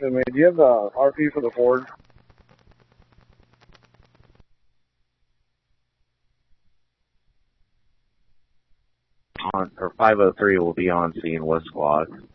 question, man. Do you have the RP for the Ford? Or 503 will be on scene with squad.